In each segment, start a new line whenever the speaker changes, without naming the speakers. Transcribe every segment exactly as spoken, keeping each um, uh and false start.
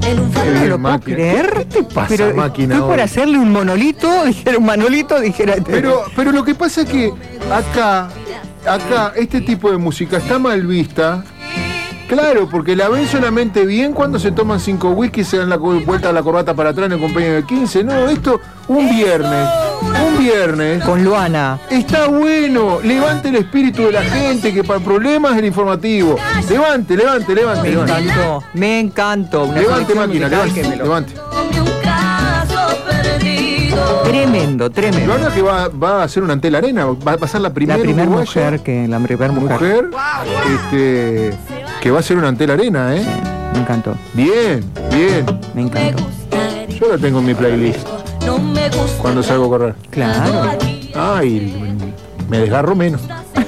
No lo puedo creer.
¿Qué te pasa,
pero
máquina?
Estoy por hacerle un monolito, dijera un manolito, dijera.
Pero, pero lo que pasa es que acá, acá, este tipo de música está mal vista. Claro, porque la ven solamente bien cuando se toman cinco whisky y se dan la vuelta a la corbata para atrás en el cumpleaños de quince. No, esto un viernes, un viernes.
Con Luana.
Está bueno, levante el espíritu de la gente, que para problemas es el informativo. Levante, levante, levante.
Me
levante.
encantó, me encantó. Una
Levante, máquina,
levante,
levante,
lo...
levante.
Tremendo, tremendo.
La verdad que va, va a ser una Antel Arena, va a pasar la primera
La primera
uruguaya,
mujer que la primera mujer.
mujer este, que va a ser una Antel Arena, ¿eh?
Sí, me encantó.
Bien, bien.
Me encantó.
Yo la tengo en mi playlist cuando salgo a correr.
Claro.
Ay, me desgarro menos.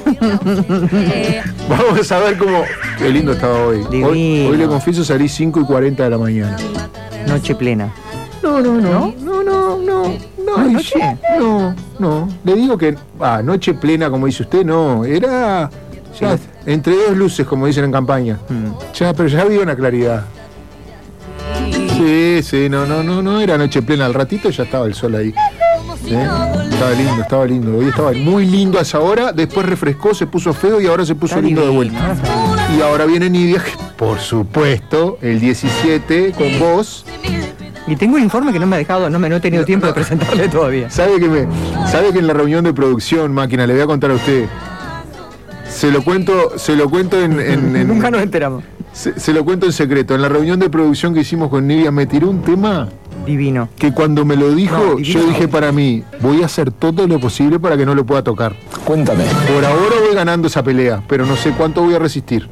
Vamos a ver cómo. Qué lindo estaba hoy. Hoy, hoy le confieso salí cinco y cuarenta de la mañana.
Noche plena.
No, no, no. No, no, no. No,
¿No, noche?
No, no. Le digo que. Ah, noche plena, como dice usted, no. Era. Ya,
Sí.
entre dos luces, como dicen en campaña.
Hmm.
Ya, pero ya había una claridad. Sí, sí, no, no, no, no era noche plena. Al ratito ya estaba el sol ahí. ¿Eh? Estaba lindo, estaba lindo. Hoy estaba muy lindo a esa hora. Después refrescó, se puso feo y ahora se puso
Está
lindo de
divino,
vuelta.
está divino.
Y ahora viene Nidia, que, por supuesto, el diecisiete con vos.
Y tengo un informe que no me ha dejado, no me no he tenido tiempo de presentarle todavía.
¿Sabe que me, sabe que en la reunión de producción, máquina, le voy a contar a usted? Se lo cuento, se lo cuento en, en, en
Nunca nos enteramos.
se, se lo cuento en secreto. En la reunión de producción que hicimos con Nidia me tiró un tema
Divino.
que cuando me lo dijo,
No, divino.
yo dije para mí, voy a hacer todo lo posible para que no lo pueda tocar.
Cuéntame.
Por ahora voy ganando esa pelea, pero no sé cuánto voy a resistir.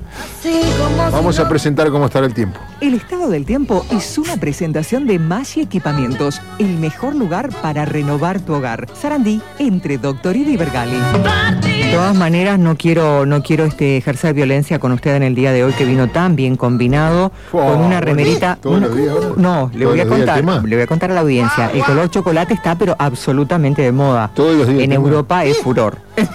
Vamos a presentar cómo estará el tiempo.
El estado del tiempo es una presentación de Maggi Equipamientos, el mejor lugar para renovar tu hogar. Sarandí, entre Doctorida y Bergali. De todas maneras, no quiero, no quiero este, ejercer violencia con usted en el día de hoy, que vino tan bien combinado,
Oh,
con una remerita.
¿todos
una-
los días ahora?
No, le
¿Todos
voy a
los días el
contar,
tema?
le voy a contar a la audiencia. El color chocolate está, pero absolutamente de moda.
Todos los días el
En
tema.
Europa es furor.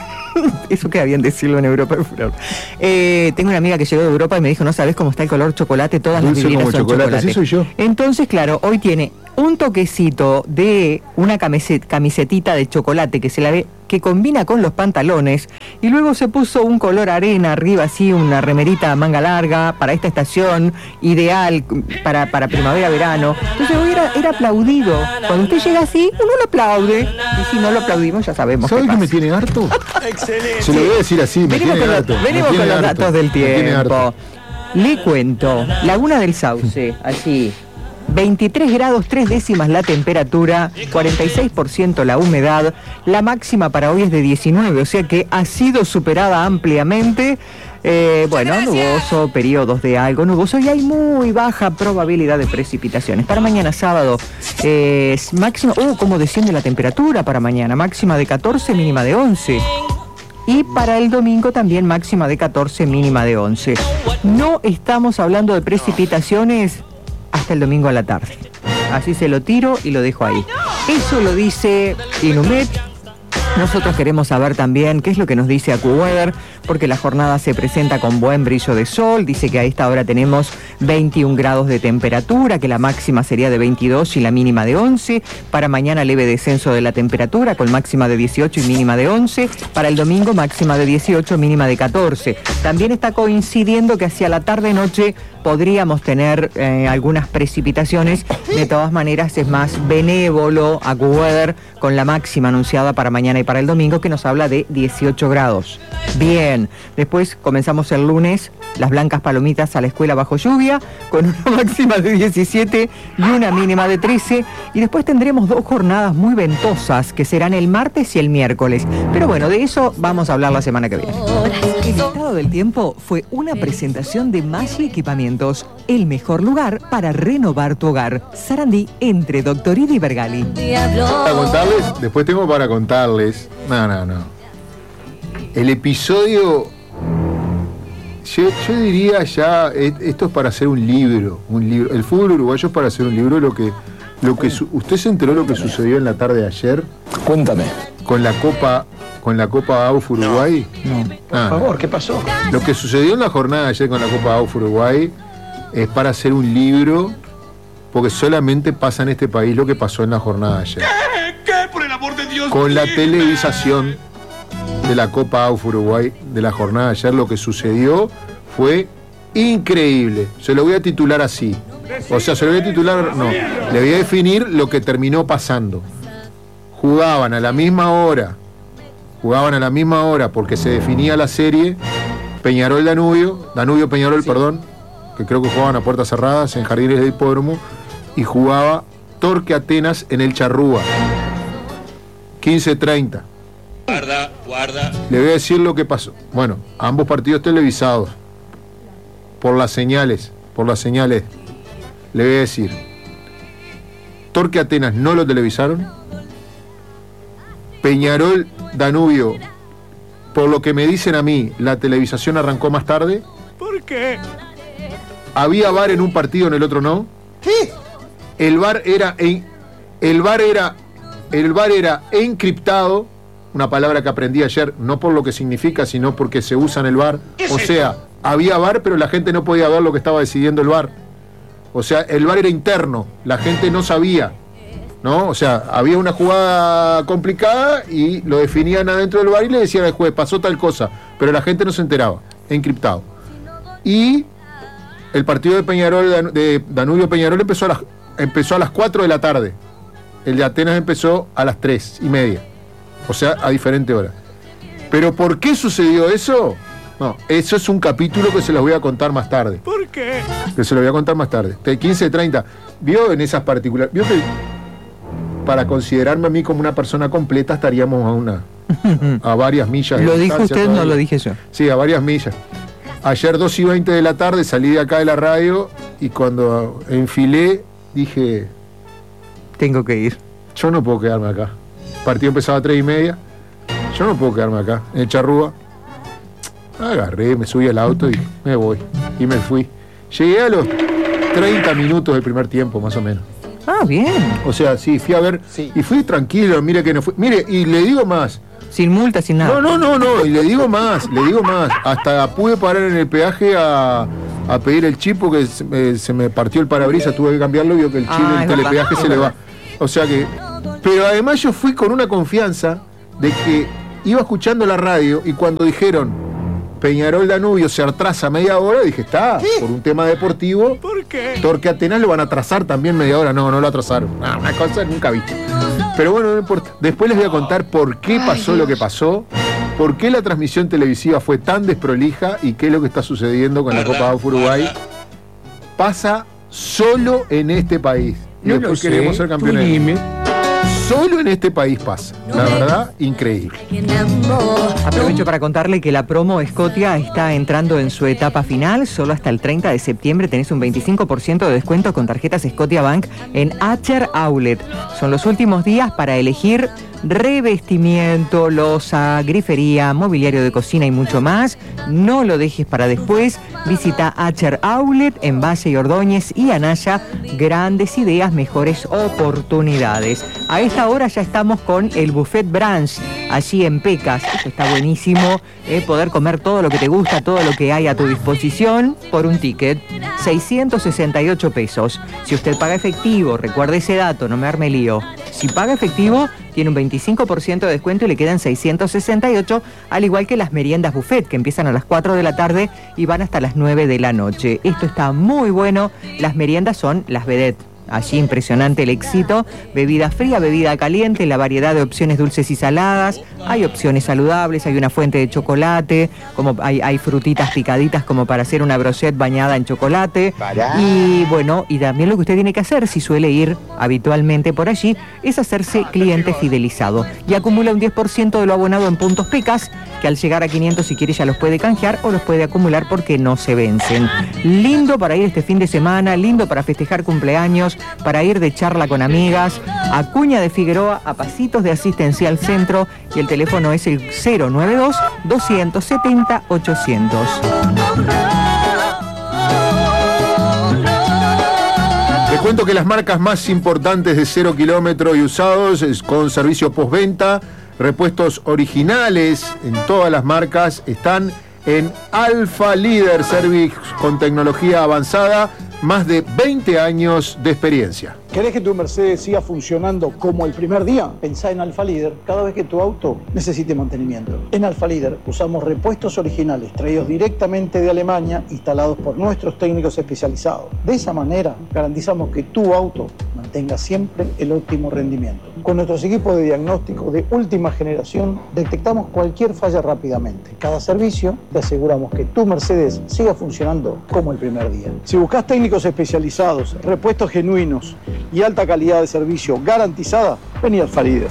Eso queda bien decirlo en Europa, es furor. Eh, tengo una amiga que llegó de Europa y me dijo, no sabes cómo está el color chocolate, todas
Dulce
las vidrieras
como
son
chocolate,
chocolate.
así soy yo.
Entonces, claro, hoy tiene un toquecito de una camiset- camisetita de chocolate que se la ve, que combina con los pantalones, y luego se puso un color arena arriba, así, una remerita manga larga para esta estación, ideal para, para primavera-verano. Entonces hoy era, era aplaudido. Cuando usted llega así, uno lo aplaude, y si no lo aplaudimos ya sabemos qué
¿Sabe que
pasa.
me tiene harto? Se lo voy a decir así, me
Venimos
tiene
con, los,
harto. me
venimos
tiene
con los
harto,
datos del
me tiene
tiempo.
harto.
Le cuento, Laguna del Sauce, así, veintitrés grados tres décimas la temperatura, cuarenta y seis por ciento la humedad, la máxima para hoy es de diecinueve, o sea que ha sido superada ampliamente. Eh, bueno, nuboso, periodos de algo nuboso y hay muy baja probabilidad de precipitaciones. Para mañana sábado, eh, máxima, uh, cómo desciende la temperatura para mañana, máxima de catorce, mínima de once. Y para el domingo también máxima de catorce, mínima de once. No estamos hablando de precipitaciones hasta el domingo a la tarde. Así se lo tiro y lo dejo ahí. Eso lo dice Inumet. Nosotros queremos saber también qué es lo que nos dice AccuWeather, porque la jornada se presenta con buen brillo de sol. Dice que a esta hora tenemos veintiún grados de temperatura, que la máxima sería de veintidós y la mínima de once. Para mañana leve descenso de la temperatura, con máxima de dieciocho y mínima de once. Para el domingo máxima de dieciocho, mínima de catorce. También está coincidiendo que hacia la tarde-noche podríamos tener eh, algunas precipitaciones. De todas maneras es más benévolo AccuWeather con la máxima anunciada para mañana y para el domingo, que nos habla de dieciocho grados. Bien, después comenzamos el lunes, las blancas palomitas a la escuela bajo lluvia, con una máxima de diecisiete y una mínima de trece, y después tendremos dos jornadas muy ventosas, que serán el martes y el miércoles. Pero bueno, de eso vamos a hablar la semana que viene. El estado del tiempo fue una presentación de Maggi Equipamientos, el mejor lugar para renovar tu hogar. Sarandí, entre Doctorida y Bergali.
Para contarles, después tengo para contarles. No, no, no. El episodio. Yo, yo diría ya, esto es para hacer un libro, un libro. El fútbol uruguayo es para hacer un libro. Lo que, lo que su, ¿usted se enteró lo que sucedió en la tarde de ayer?
Cuéntame.
Con la Copa, con la Copa A U F Uruguay.
No.
Ah,
Por favor, ¿qué pasó?
Lo que sucedió en la jornada de ayer con la Copa A U F Uruguay es para hacer un libro porque solamente pasa en este país lo que pasó en la jornada de ayer.
¿Qué? ¿Qué? Por el amor de Dios.
Con la televisación de la Copa A U F Uruguay de la jornada de ayer, lo que sucedió fue increíble. Se lo voy a titular así. O sea, se lo voy a titular, no. Le voy a definir lo que terminó pasando. Jugaban a la misma hora, jugaban a la misma hora porque se definía la serie Peñarol-Danubio, Danubio-Peñarol, sí. perdón, que creo que jugaban a puertas cerradas en Jardines del Hipódromo, y jugaba Torque-Atenas en el Charrúa. quince treinta.
Guarda, guarda.
Le voy a decir lo que pasó. Bueno, ambos partidos televisados. Por las señales, por las señales. Le voy a decir. Torque-Atenas no lo televisaron. Peñarol-Danubio, por lo que me dicen a mí, la televisación arrancó más tarde.
¿Por qué?
Había V A R en un partido, en el otro no.
¿Qué?
El V A R era en, el V A R era el V A R era encriptado, una palabra que aprendí ayer, no por lo que significa, sino porque se usa en el V A R. O sea, había V A R, pero la gente no podía ver lo que estaba decidiendo el V A R. O sea, el V A R era interno, la gente no sabía, ¿no? O sea, había una jugada complicada y lo definían adentro del V A R y le decían al juez, pasó tal cosa, pero la gente no se enteraba, encriptado. Y el partido de Peñarol, de Danubio Peñarol empezó a las, empezó a las cuatro de la tarde. El de Atenas empezó a las tres y media. O sea, a diferente hora. ¿Pero por qué sucedió eso? No, eso es un capítulo que se los voy a contar más tarde.
¿Por qué?
Que se lo voy a contar más tarde. De quince treinta. ¿Vio en esas particulares? ¿Vio que para considerarme a mí como una persona completa estaríamos a una a varias millas de
Lo dijo
distancia
usted,
todavía?
no lo dije yo.
Sí, a varias millas. Ayer dos y veinte de la tarde salí de acá de la radio y cuando enfilé dije,
Tengo que ir.
yo no puedo quedarme acá. El partido empezaba a tres y media. Yo no puedo quedarme acá, en el Charrúa. Agarré, me subí al auto y me voy. Y me fui. Llegué a los treinta minutos del primer tiempo, más o menos.
Ah, bien.
O sea, sí, fui a ver.
Sí.
Y fui tranquilo, mire que no fui. Mire, y le digo más.
Sin multa, sin nada.
No, no, no, no, y le digo más, le digo más. Hasta pude parar en el peaje a, a pedir el chip porque se me, se me partió el parabrisas, tuve que cambiarlo y vio que el chip
Ah,
del
es
telepeaje
verdad,
se
es
le va.
verdad.
O sea que. Pero además yo fui con una confianza de que iba escuchando la radio y cuando dijeron Peñarol Danubio se atrasa media hora, dije, está,
¿Qué?
por un tema deportivo.
¿Por qué?
Torque Atenas lo van a atrasar también media hora. No, no lo atrasaron. Ah, una cosa nunca viste. Pero bueno, no importa. Después les voy a contar por qué pasó lo que pasó, por qué la transmisión televisiva fue tan desprolija y qué es lo que está sucediendo con la Copa A U F Uruguay. Pasa solo en este país. Y
No
después
lo sé.
queremos ser campeones.
Tú dime.
Solo en este país pasa. La verdad, increíble.
Aprovecho para contarle que la promo Scotia está entrando en su etapa final. Solo hasta el treinta de septiembre tenés un veinticinco por ciento de descuento con tarjetas Scotia Bank en Acher Outlet. Son los últimos días para elegir revestimiento, loza, grifería, mobiliario de cocina y mucho más. No lo dejes para después. Visita Acher Outlet en Valle y Ordóñez y Anaya. Grandes ideas, mejores oportunidades. A esta hora ya estamos con el Buffet Brunch allí en Pecas. Esto está buenísimo, eh, poder comer todo lo que te gusta, todo lo que hay a tu disposición por un ticket. seiscientos sesenta y ocho pesos. Si usted paga efectivo, recuerde ese dato, no me arme lío. Si paga efectivo, tiene un veinticinco por ciento de descuento y le quedan seiscientos sesenta y ocho, al igual que las meriendas buffet, que empiezan a las cuatro de la tarde y van hasta las nueve de la noche. Esto está muy bueno. Las meriendas son las vedette. Allí impresionante el éxito, bebida fría, bebida caliente, la variedad de opciones dulces y saladas, hay opciones saludables, hay una fuente de chocolate, como hay, hay frutitas picaditas como para hacer una brochette bañada en chocolate.
Pará.
Y bueno, y también lo que usted tiene que hacer, si suele ir habitualmente por allí, es hacerse cliente fidelizado y acumula un diez por ciento de lo abonado en puntos Pecas, que al llegar a quinientos si quiere ya los puede canjear o los puede acumular porque no se vencen. Lindo para ir este fin de semana, lindo para festejar cumpleaños, para ir de charla con amigas. Acuña de Figueroa, a pasitos de Asistencial Centro, y el teléfono es el cero nueve dos, doscientos setenta, ochocientos.
Te cuento que las marcas más importantes de cero kilómetro y usados es con servicio postventa, repuestos originales en todas las marcas, están en Alfa Líder Service con tecnología avanzada, más de veinte años de experiencia.
¿Querés que tu Mercedes siga funcionando como el primer día? Pensá en Alfa Líder cada vez que tu auto necesite mantenimiento. En Alfa Líder usamos repuestos originales traídos directamente de Alemania, instalados por nuestros técnicos especializados. De esa manera garantizamos que tu auto mantenga siempre el óptimo rendimiento. Con nuestros equipos de diagnóstico de última generación detectamos cualquier falla rápidamente. Cada servicio te aseguramos que tu Mercedes siga funcionando como el primer día. Si buscas técnicos especializados, repuestos genuinos y alta calidad de servicio garantizada, vení a Alfa Líder.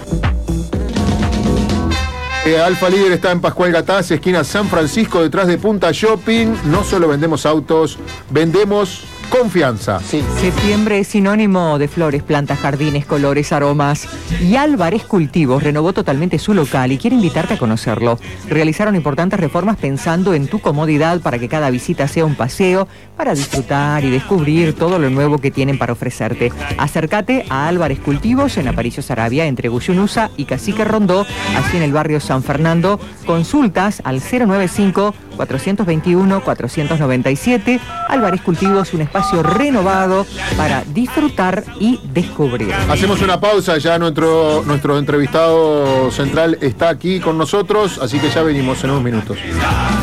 Eh, Alfa Líder está en Pascual Gataz, esquina San Francisco, detrás de Punta Shopping. No solo vendemos autos, vendemos confianza.
Sí. Septiembre es sinónimo de flores, plantas, jardines, colores, aromas. Y Álvarez Cultivos renovó totalmente su local y quiere invitarte a conocerlo. Realizaron importantes reformas pensando en tu comodidad para que cada visita sea un paseo para disfrutar y descubrir todo lo nuevo que tienen para ofrecerte. Acércate a Álvarez Cultivos en Aparicio Saravia, entre Guyunusa y Cacique Rondó, así en el barrio San Fernando. Consultas al cero noventa y cinco, cuatrocientos veintiuno, cuatrocientos noventa y siete. Álvarez Cultivos, un espacio renovado para disfrutar y descubrir.
Hacemos una pausa, ya nuestro, nuestro entrevistado central está aquí con nosotros, así que ya venimos en unos minutos.